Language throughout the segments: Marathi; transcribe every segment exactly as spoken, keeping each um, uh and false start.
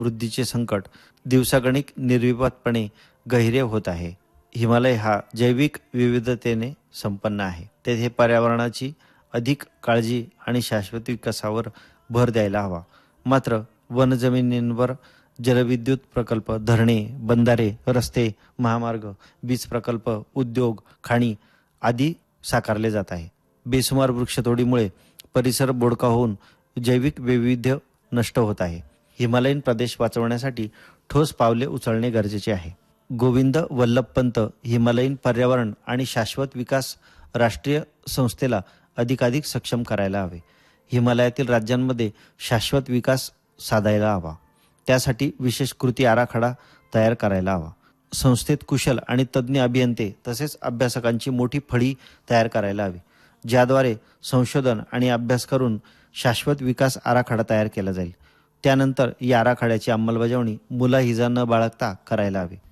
वृद्धीचे संकट दिवसागणिक निर्विवादपणे गहिरे होत आहे. हिमालय हा जैविक विविधतेने संपन्न आहे. तेथे पर्यावरणाची अधिक काळजी आणि शाश्वत विकासावर भर द्यायला हवा. मात्र वनजमिनींवर जलविद्युत प्रकल्प, धरणे, बंधारे, रस्ते, महामार्ग, वीज प्रकल्प, उद्योग, खाणी आदी साकारले जात आहे. बेसुमार वृक्षतोडीमुळे परिसर बोडका होऊन जैविक वैविध्य नष्ट होत आहे. हिमालयीन प्रदेश वाचवण्यासाठी ठोस पावले उचलणे गरजेचे आहे. गोविंद वल्लभ पंत हिमालयीन पर्यावरण आणि शाश्वत विकास राष्ट्रीय संस्थेला अधिकाधिक सक्षम करायला हवे. हिमालयातील राज्यांमध्ये शाश्वत विकास साधायला हवा. त्यासाठी विशेष कृती आराखडा तयार करायला हवा. संस्थेत कुशल आणि तज्ज्ञ अभियंते तसेच अभ्यासकांची मोठी फळी तयार करायला हवी, ज्याद्वारे संशोधन आणि अभ्यास करून शाश्वत विकास आराखडा तयार केला जाईल. त्यानंतर या आराखड्याची अंमलबजावणी मुलाहिजा न बाळगता करायला हवी.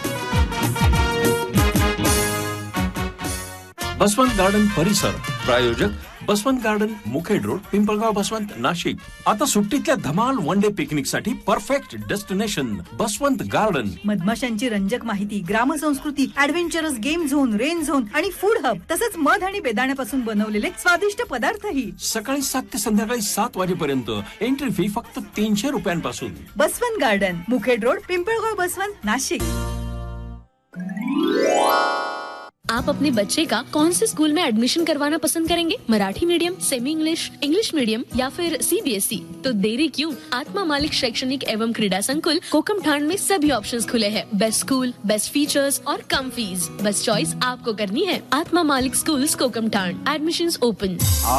बसवंत गार्डन परिसर प्रायोजक बसवंत गार्डन, मुखेड रोड, पिंपळगाव, बसवंत, नाशिक. आता सुट्टीतल्या धमाल वन डे पिकनिक साठी परफेक्ट डेस्टिनेशन बसवंत गार्डन. मधमाशांची रंजक माहिती, ग्रामसंस्कृती, adventurous game zone, rain zone आणि फूड हब, तसंच मध आणि बेदाण्यापासून बनवलेले स्वादिष्ट पदार्थही. सकाळी सात ते संध्याकाळी सात वाजेपर्यंत. एंट्री फी फक्त तीनशे रुपयांपासून. Baswant garden, Mukhed road, Pimpalgaon, Baswant, Nashik. आप अपने बच्चे का कौन से स्कूल में एडमिशन करवाना पसंद करेंगे? Marathi medium, semi English, English medium या फिर सीबीएसई? तो देरी क्यों? आत्मा मालिक शैक्षणिक एवं क्रीड़ा संकुल कोकमठाण में सभी ऑप्शंस खुले हैं. बेस्ट स्कूल, बेस्ट फीचर्स और कम फीस. बस चॉइस आपको करनी है. आत्मा मालिक स्कूल्स कोकमठाण. Admissions open.